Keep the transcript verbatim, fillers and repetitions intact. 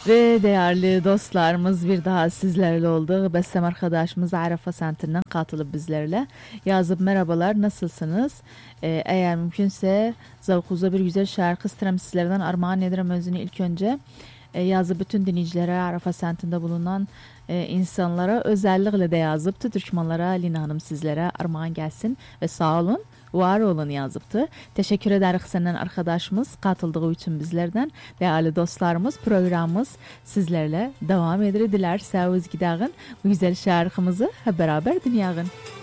Ve değerli dostlarımız bir daha sizlerle oldu. Bessem arkadaşımız Arafa Senti'nden katılıp bizlerle yazıp merhabalar nasılsınız? Ee, eğer mümkünse zavkuza bir güzel şarkı isterim sizlerden armağan ederim özünü ilk önce. Ee, yazıp bütün dinleyicilere Arafa Senti'nde bulunan e, insanlara özellikle de yazıptı. Türkmenlere Lina Hanım sizlere armağan gelsin ve sağ olun. Var olun yazıptı. Teşekkür ederiz senden arkadaşımız katıldığı için bizlerden. Değerli dostlarımız programımız sizlerle devam eder. Diler sevgiz giderin bu güzel şarkımızı hep beraber dinleyin.